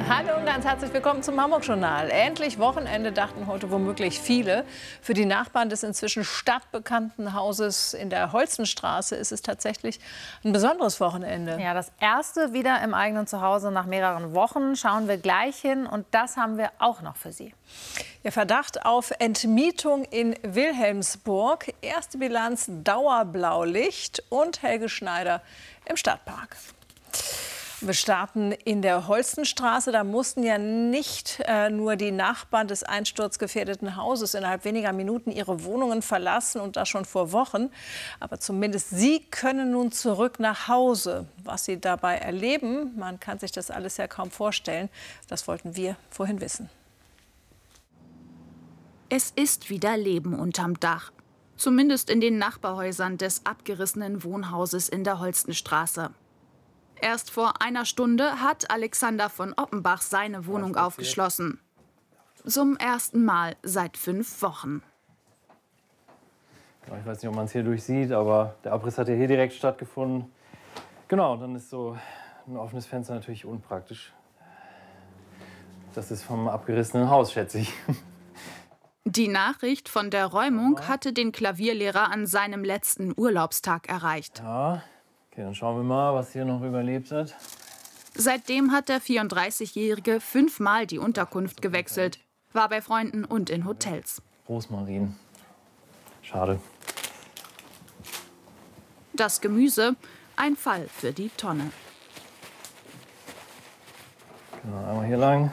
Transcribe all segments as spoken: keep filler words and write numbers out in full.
Hallo und ganz herzlich willkommen zum Hamburg-Journal. Endlich Wochenende, dachten heute womöglich viele. Für die Nachbarn des inzwischen stadtbekannten Hauses in der Holstenstraße ist es tatsächlich ein besonderes Wochenende. Ja, das erste wieder im eigenen Zuhause nach mehreren Wochen. Schauen wir gleich hin und das haben wir auch noch für Sie. Der Verdacht auf Entmietung in Wilhelmsburg. Erste Bilanz Dauerblaulicht und Helge Schneider im Stadtpark. Wir starten in der Holstenstraße. Da mussten ja nicht äh, nur die Nachbarn des einsturzgefährdeten Hauses innerhalb weniger Minuten ihre Wohnungen verlassen und das schon vor Wochen. Aber zumindest sie können nun zurück nach Hause. Was sie dabei erleben, man kann sich das alles ja kaum vorstellen. Das wollten wir vorhin wissen. Es ist wieder Leben unterm Dach. Zumindest in den Nachbarhäusern des abgerissenen Wohnhauses in der Holstenstraße. Erst vor einer Stunde hat Alexander von Oppenbach seine Wohnung aufgeschlossen. Zum ersten Mal seit fünf Wochen. Ich weiß nicht, ob man es hier durchsieht, aber der Abriss hat ja hier direkt stattgefunden. Genau, dann ist so ein offenes Fenster natürlich unpraktisch. Das ist vom abgerissenen Haus, schätze ich. Die Nachricht von der Räumung hatte den Klavierlehrer an seinem letzten Urlaubstag erreicht. Ja. Okay, dann schauen wir mal, was hier noch überlebt hat. Seitdem hat der vierunddreißigjährige fünfmal die Unterkunft gewechselt, war bei Freunden und in Hotels. Rosmarin. Schade. Das Gemüse, ein Fall für die Tonne. Genau, einmal hier lang.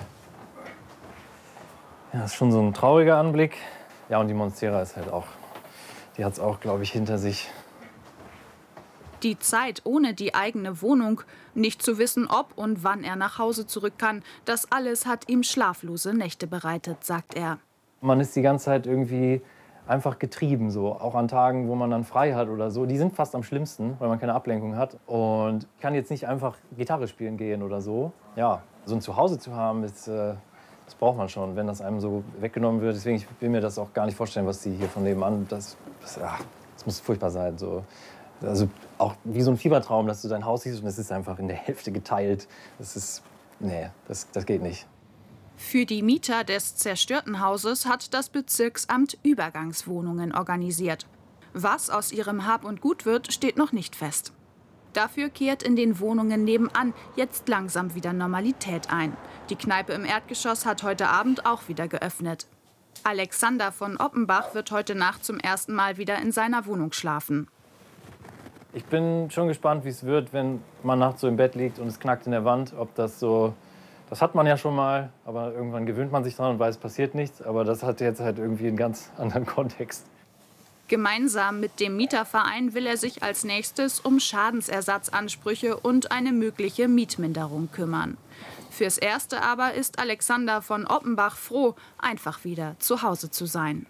Ja, das ist schon so ein trauriger Anblick. Ja, und die Monstera ist halt auch, die hat es auch, glaube ich, hinter sich. Die Zeit ohne die eigene Wohnung, nicht zu wissen, ob und wann er nach Hause zurück kann, das alles hat ihm schlaflose Nächte bereitet, sagt er. Man ist die ganze Zeit irgendwie einfach getrieben, so. Auch an Tagen, wo man dann frei hat oder so. Die sind fast am schlimmsten, weil man keine Ablenkung hat. Und ich kann jetzt nicht einfach Gitarre spielen gehen oder so. Ja, so ein Zuhause zu haben, ist, äh, das braucht man schon, wenn das einem so weggenommen wird. Deswegen ich will mir das auch gar nicht vorstellen, was die hier von nebenan, das, das, ja, das muss furchtbar sein, so. Also auch wie so ein Fiebertraum, dass du dein Haus siehst und es ist einfach in der Hälfte geteilt. Das ist, nee, das, das geht nicht. Für die Mieter des zerstörten Hauses hat das Bezirksamt Übergangswohnungen organisiert. Was aus ihrem Hab und Gut wird, steht noch nicht fest. Dafür kehrt in den Wohnungen nebenan jetzt langsam wieder Normalität ein. Die Kneipe im Erdgeschoss hat heute Abend auch wieder geöffnet. Alexander von Oppenbach wird heute Nacht zum ersten Mal wieder in seiner Wohnung schlafen. Ich bin schon gespannt, wie es wird, wenn man nachts so im Bett liegt und es knackt in der Wand. Ob das so, das hat man ja schon mal, aber irgendwann gewöhnt man sich dran und weiß, es passiert nichts. Aber das hat jetzt halt irgendwie einen ganz anderen Kontext. Gemeinsam mit dem Mieterverein will er sich als nächstes um Schadensersatzansprüche und eine mögliche Mietminderung kümmern. Fürs Erste aber ist Alexander von Oppenbach froh, einfach wieder zu Hause zu sein.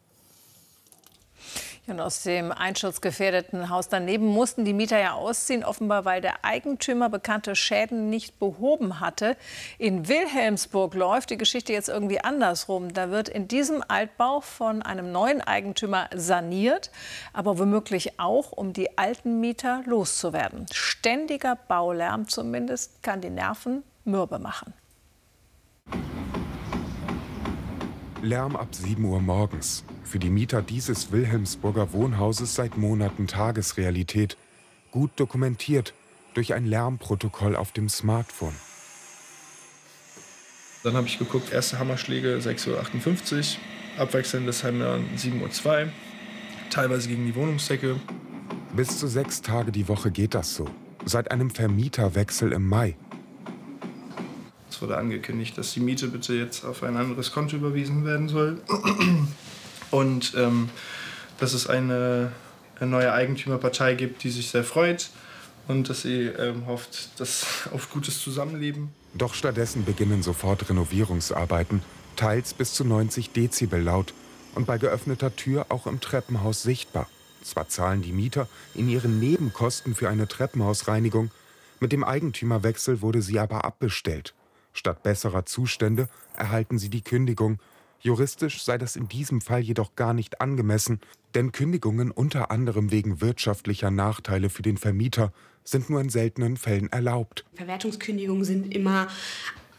Und aus dem einsturzgefährdeten Haus daneben mussten die Mieter ja ausziehen, offenbar weil der Eigentümer bekannte Schäden nicht behoben hatte. In Wilhelmsburg läuft die Geschichte jetzt irgendwie andersrum. Da wird in diesem Altbau von einem neuen Eigentümer saniert, aber womöglich auch, um die alten Mieter loszuwerden. Ständiger Baulärm zumindest kann die Nerven mürbe machen. Lärm ab sieben Uhr morgens. Für die Mieter dieses Wilhelmsburger Wohnhauses seit Monaten Tagesrealität. Gut dokumentiert durch ein Lärmprotokoll auf dem Smartphone. Dann habe ich geguckt, erste Hammerschläge sechs Uhr achtundfünfzig, abwechselndes Hämmern sieben Uhr zwei, teilweise gegen die Wohnungsdecke. Bis zu sechs Tage die Woche geht das so. Seit einem Vermieterwechsel im Mai. Es wurde angekündigt, dass die Miete bitte jetzt auf ein anderes Konto überwiesen werden soll. Und ähm, dass es eine, eine neue Eigentümerpartei gibt, die sich sehr freut und dass sie ähm, hofft, dass auf gutes Zusammenleben. Doch stattdessen beginnen sofort Renovierungsarbeiten, teils bis zu neunzig Dezibel laut und bei geöffneter Tür auch im Treppenhaus sichtbar. Zwar zahlen die Mieter in ihren Nebenkosten für eine Treppenhausreinigung, mit dem Eigentümerwechsel wurde sie aber abbestellt. Statt besserer Zustände erhalten sie die Kündigung. Juristisch sei das in diesem Fall jedoch gar nicht angemessen, denn Kündigungen unter anderem wegen wirtschaftlicher Nachteile für den Vermieter sind nur in seltenen Fällen erlaubt. Verwertungskündigungen sind immer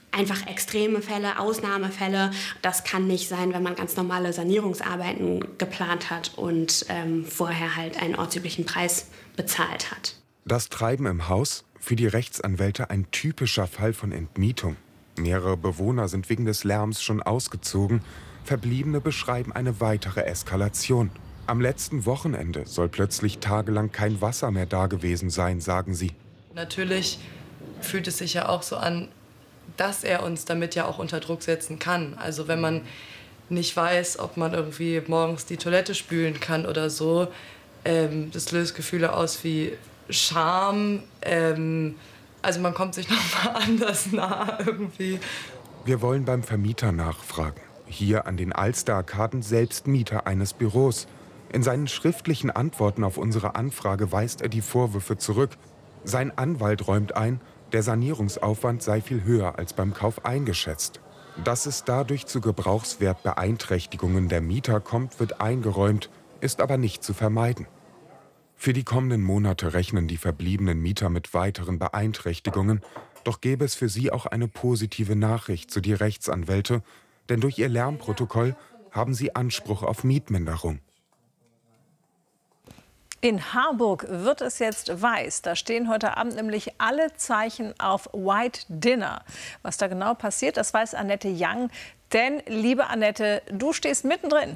einfach extreme Fälle, Ausnahmefälle. Das kann nicht sein, wenn man ganz normale Sanierungsarbeiten geplant hat und ähm, vorher halt einen ortsüblichen Preis bezahlt hat. Das Treiben im Haus? Für die Rechtsanwälte ein typischer Fall von Entmietung. Mehrere Bewohner sind wegen des Lärms schon ausgezogen. Verbliebene beschreiben eine weitere Eskalation. Am letzten Wochenende soll plötzlich tagelang kein Wasser mehr da gewesen sein, sagen sie. Natürlich fühlt es sich ja auch so an, dass er uns damit ja auch unter Druck setzen kann. Also wenn man nicht weiß, ob man irgendwie morgens die Toilette spülen kann oder so, ähm, das löst Gefühle aus wie Scham. Ähm, also man kommt sich noch mal anders nah irgendwie. Wir wollen beim Vermieter nachfragen. Hier an den Alster-Arkaden selbst Mieter eines Büros. In seinen schriftlichen Antworten auf unsere Anfrage weist er die Vorwürfe zurück. Sein Anwalt räumt ein, der Sanierungsaufwand sei viel höher als beim Kauf eingeschätzt. Dass es dadurch zu Gebrauchswertbeeinträchtigungen der Mieter kommt, wird eingeräumt, ist aber nicht zu vermeiden. Für die kommenden Monate rechnen die verbliebenen Mieter mit weiteren Beeinträchtigungen. Doch gäbe es für sie auch eine positive Nachricht, so die Rechtsanwälte. Denn durch ihr Lärmprotokoll haben sie Anspruch auf Mietminderung. In Harburg wird es jetzt weiß. Da stehen heute Abend nämlich alle Zeichen auf White Dinner. Was da genau passiert, das weiß Annette Young. Denn, liebe Annette, du stehst mittendrin.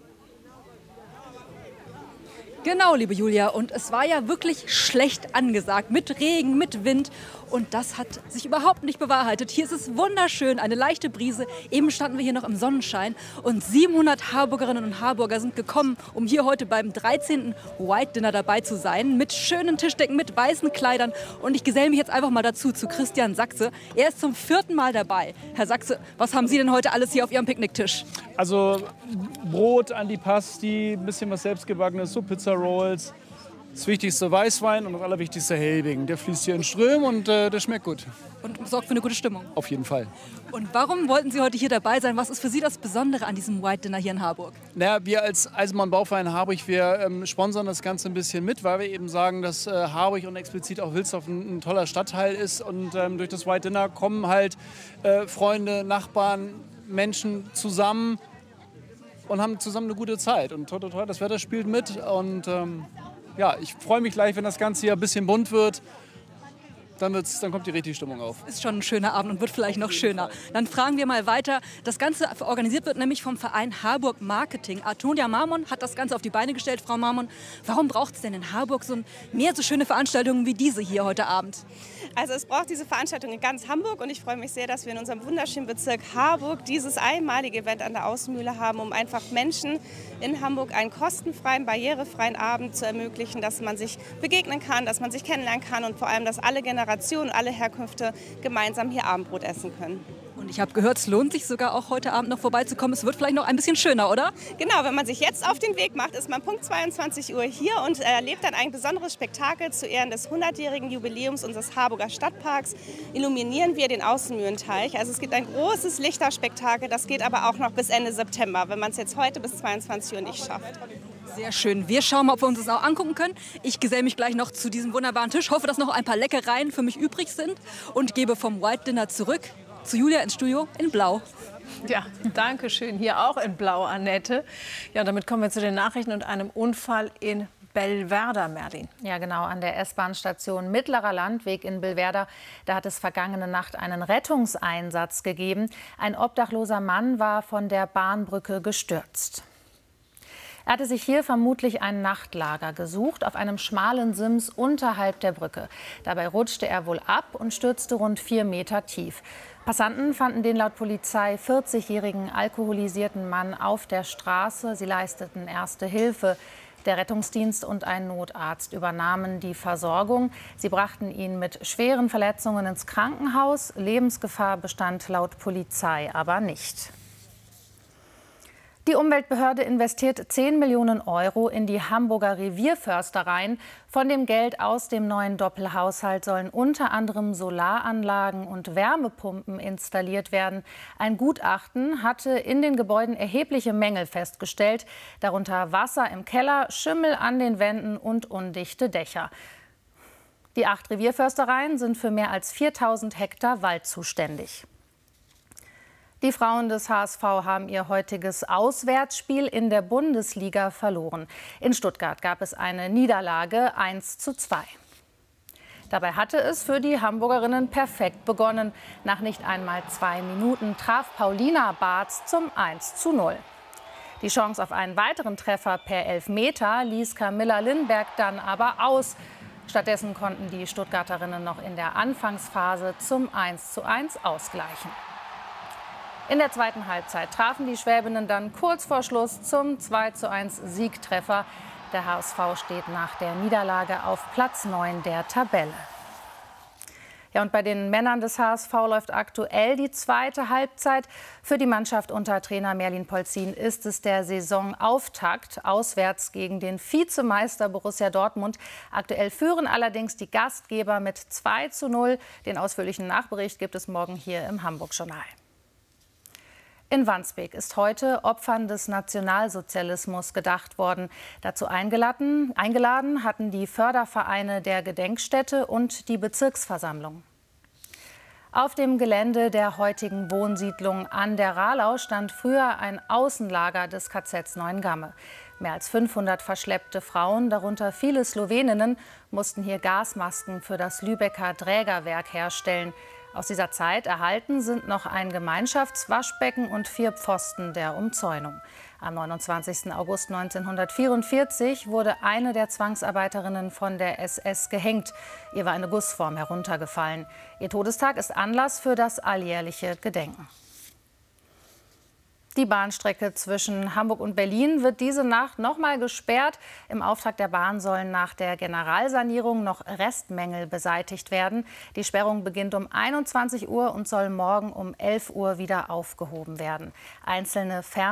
Genau, liebe Julia. Und es war ja wirklich schlecht angesagt. Mit Regen, mit Wind. Und das hat sich überhaupt nicht bewahrheitet. Hier ist es wunderschön, eine leichte Brise. Eben standen wir hier noch im Sonnenschein. Und siebenhundert Harburgerinnen und Harburger sind gekommen, um hier heute beim dreizehnten White Dinner dabei zu sein. Mit schönen Tischdecken, mit weißen Kleidern. Und ich geselle mich jetzt einfach mal dazu, zu Christian Sachse. Er ist zum vierten Mal dabei. Herr Sachse, was haben Sie denn heute alles hier auf Ihrem Picknicktisch? Also Brot, Antipasti, ein bisschen was selbstgebackenes, so Pizza Rolls. Das wichtigste Weißwein und das allerwichtigste Hellwegen. Der fließt hier in Strömen und äh, der schmeckt gut. Und sorgt für eine gute Stimmung? Auf jeden Fall. Und warum wollten Sie heute hier dabei sein? Was ist für Sie das Besondere an diesem White Dinner hier in Harburg? Naja, wir als Eisenbahnbauverein Harburg, wir ähm, sponsern das Ganze ein bisschen mit, weil wir eben sagen, dass äh, Harburg und explizit auch Wilsdorf ein, ein toller Stadtteil ist. Und ähm, durch das White Dinner kommen halt äh, Freunde, Nachbarn, Menschen zusammen und haben zusammen eine gute Zeit. Und toll, toll, toll, das Wetter spielt mit. Und ähm, ja, ich freue mich gleich, wenn das Ganze hier ein bisschen bunt wird. Dann, wird's, dann kommt die richtige Stimmung auf. Ist schon ein schöner Abend und wird vielleicht noch schöner. Dann fragen wir mal weiter. Das Ganze organisiert wird nämlich vom Verein Harburg Marketing. Antonia Marmon hat das Ganze auf die Beine gestellt. Frau Marmon, warum braucht es denn in Harburg so mehr so schöne Veranstaltungen wie diese hier heute Abend? Also es braucht diese Veranstaltung in ganz Hamburg und ich freue mich sehr, dass wir in unserem wunderschönen Bezirk Harburg dieses einmalige Event an der Außenmühle haben, um einfach Menschen in Hamburg einen kostenfreien, barrierefreien Abend zu ermöglichen, dass man sich begegnen kann, dass man sich kennenlernen kann und vor allem, dass alle Generationen, alle Herkünfte gemeinsam hier Abendbrot essen können. Und ich habe gehört, es lohnt sich sogar auch heute Abend noch vorbeizukommen. Es wird vielleicht noch ein bisschen schöner, oder? Genau, wenn man sich jetzt auf den Weg macht, ist man Punkt zweiundzwanzig Uhr hier und erlebt dann ein besonderes Spektakel zu Ehren des hundertjährigen Jubiläums unseres Harburger Stadtparks. Illuminieren wir den Außenmühlenteich. Also es gibt ein großes Lichterspektakel, das geht aber auch noch bis Ende September, wenn man es jetzt heute bis zweiundzwanzig Uhr nicht schafft. Sehr schön. Wir schauen mal, ob wir uns das auch angucken können. Ich geselle mich gleich noch zu diesem wunderbaren Tisch. Hoffe, dass noch ein paar Leckereien für mich übrig sind und gebe vom White Dinner zurück zu Julia ins Studio in Blau. Ja, danke schön. Hier auch in Blau, Annette. Ja, damit kommen wir zu den Nachrichten und einem Unfall in Bellwerder, Merlin. Ja, genau, an der S-Bahn-Station Mittlerer Landweg in Bellwerder. Da hat es vergangene Nacht einen Rettungseinsatz gegeben. Ein obdachloser Mann war von der Bahnbrücke gestürzt. Er hatte sich hier vermutlich ein Nachtlager gesucht, auf einem schmalen Sims unterhalb der Brücke. Dabei rutschte er wohl ab und stürzte rund vier Meter tief. Passanten fanden den laut Polizei vierzigjährigen alkoholisierten Mann auf der Straße. Sie leisteten erste Hilfe. Der Rettungsdienst und ein Notarzt übernahmen die Versorgung. Sie brachten ihn mit schweren Verletzungen ins Krankenhaus. Lebensgefahr bestand laut Polizei aber nicht. Die Umweltbehörde investiert zehn Millionen Euro in die Hamburger Revierförstereien. Von dem Geld aus dem neuen Doppelhaushalt sollen unter anderem Solaranlagen und Wärmepumpen installiert werden. Ein Gutachten hatte in den Gebäuden erhebliche Mängel festgestellt, darunter Wasser im Keller, Schimmel an den Wänden und undichte Dächer. Die acht Revierförstereien sind für mehr als viertausend Hektar Wald zuständig. Die Frauen des H S V haben ihr heutiges Auswärtsspiel in der Bundesliga verloren. In Stuttgart gab es eine Niederlage eins zu zwei. Dabei hatte es für die Hamburgerinnen perfekt begonnen. Nach nicht einmal zwei Minuten traf Paulina Bartz zum eins zu null. Die Chance auf einen weiteren Treffer per Elfmeter ließ Camilla Lindberg dann aber aus. Stattdessen konnten die Stuttgarterinnen noch in der Anfangsphase zum eins zu eins ausgleichen. In der zweiten Halbzeit trafen die Schwäbinnen dann kurz vor Schluss zum zwei zu eins Siegtreffer. Der H S V steht nach der Niederlage auf Platz neun der Tabelle. Ja, und bei den Männern des H S V läuft aktuell die zweite Halbzeit. Für die Mannschaft unter Trainer Merlin Polzin ist es der Saisonauftakt auswärts gegen den Vizemeister Borussia Dortmund. Aktuell führen allerdings die Gastgeber mit zwei zu null. Den ausführlichen Nachbericht gibt es morgen hier im Hamburg-Journal. In Wandsbek ist heute Opfern des Nationalsozialismus gedacht worden. Dazu eingeladen, eingeladen hatten die Fördervereine der Gedenkstätte und die Bezirksversammlung. Auf dem Gelände der heutigen Wohnsiedlung an der Rahlau stand früher ein Außenlager des K Zs Neuengamme. Mehr als fünfhundert verschleppte Frauen, darunter viele Sloweninnen, mussten hier Gasmasken für das Lübecker Drägerwerk herstellen. Aus dieser Zeit erhalten sind noch ein Gemeinschaftswaschbecken und vier Pfosten der Umzäunung. Am neunundzwanzigsten August neunzehnhundertvierundvierzig wurde eine der Zwangsarbeiterinnen von der S S gehängt. Ihr war eine Gussform heruntergefallen. Ihr Todestag ist Anlass für das alljährliche Gedenken. Die Bahnstrecke zwischen Hamburg und Berlin wird diese Nacht noch mal gesperrt. Im Auftrag der Bahn sollen nach der Generalsanierung noch Restmängel beseitigt werden. Die Sperrung beginnt um einundzwanzig Uhr und soll morgen um elf Uhr wieder aufgehoben werden. Einzelne Fern